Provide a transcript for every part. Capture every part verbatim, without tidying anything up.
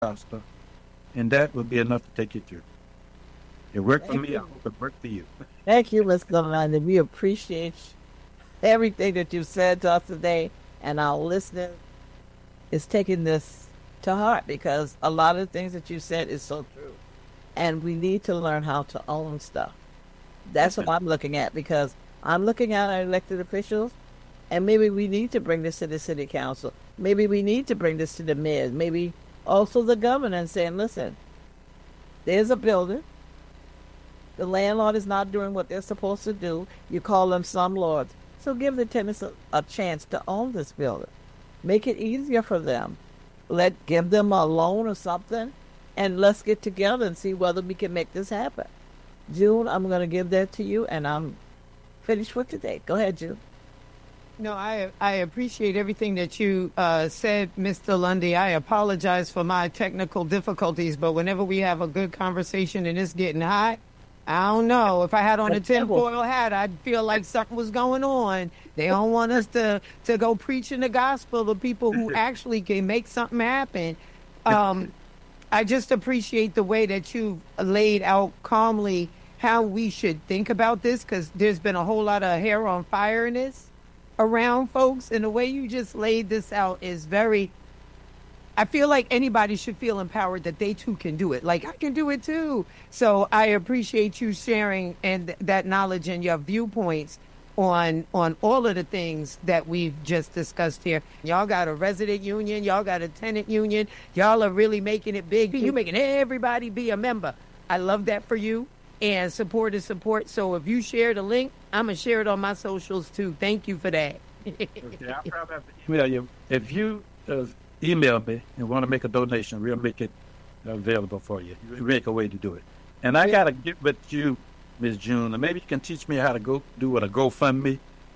Costa, and that would be enough to take you through. It worked for Thank me. I you. hope it worked for you. Thank you, Mister London. We appreciate everything that you've said to us today, and our listeners is taking this to heart because a lot of things that you said is so true. And we need to learn how to own stuff. That's what I'm looking at because I'm looking at our elected officials, and maybe we need to bring this to the city council. Maybe we need to bring this to the mayor. Maybe also the governor and saying, listen, there's a building. The landlord is not doing what they're supposed to do. You call them some lords. So give the tenants a, a chance to own this building. Make it easier for them. Let give them a loan or something, and let's get together and see whether we can make this happen. June, I'm going to give that to you, and I'm finished for today. Go ahead, June. No, I I appreciate everything that you uh, said, Mister Lundy. I apologize for my technical difficulties, but whenever we have a good conversation and it's getting hot, I don't know. If I had on a tinfoil hat, I'd feel like something was going on. They don't want us to, to go preaching the gospel to people who actually can make something happen. Um, I just appreciate the way that you've laid out calmly how we should think about this, because there's been a whole lot of hair on fire in this around folks. And the way you just laid this out is very, I feel like anybody should feel empowered that they too can do it. Like, I can do it too. So I appreciate you sharing and th- that knowledge and your viewpoints on on all of the things that we've just discussed here. Y'all got a resident union. Y'all got a tenant union. Y'all are really making it big. You're making everybody be a member. I love that for you. And support is support. So if you share the link, I'm going to share it on my socials too. Thank you for that. Okay, I'll probably have to email you. If you uh, email me and want to make a donation, we'll make it available for you. We'll make a way to do it. And I got to get with you, Miz June, and maybe you can teach me how to go do what a GoFundMe.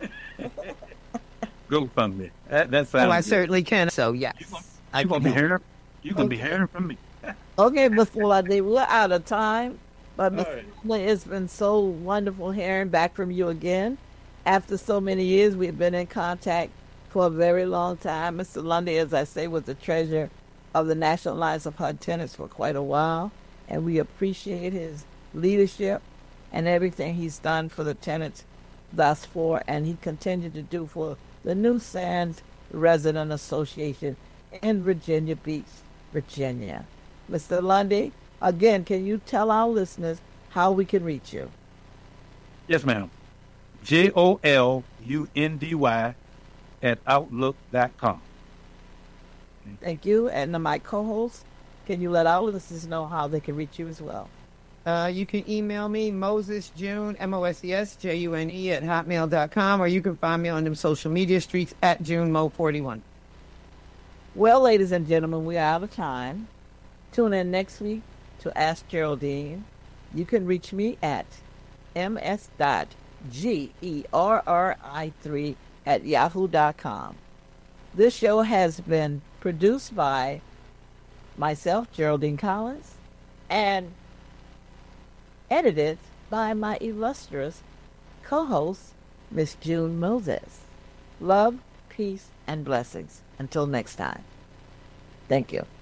GoFundMe. That, that sounds Oh, I good. certainly can. So, yes. You're I going to be can. hearing, you gonna be hearing from me. Okay, Mister Lundy, we're out of time. But All Mister right. Lundy, it's been so wonderful hearing back from you again. After so many years, we've been in contact for a very long time. Mister Lundy, as I say, was the treasurer of the National Alliance of H U D Tenants for quite a while, and we appreciate his leadership and everything he's done for the tenants thus far, and he continued to do for the New Sands Resident Association in Virginia Beach, Virginia. Mister Lundy, again, can you tell our listeners how we can reach you? Yes, ma'am. J O L U N D Y at outlook dot com. Thank you. And to my co-host, can you let our listeners know how they can reach you as well? Uh, you can email me, Moses June, M O S E S J U N E at hotmail dot com, or you can find me on them social media streets at June Mo forty-one. Well, ladies and gentlemen, we are out of time. Tune in next week to Ask Geraldine. You can reach me at ms dot g e r r i three at yahoo dot com. This show has been produced by myself, Geraldine Collins, and edited by my illustrious co-host, Miss June Moses. Love, peace, and blessings. Until next time. Thank you.